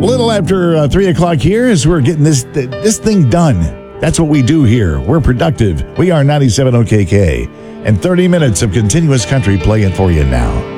little after 3 o'clock here as we're getting this thing done. That's what we do here. We're productive. We are 97 OKK. And 30 minutes of continuous country playing for you now.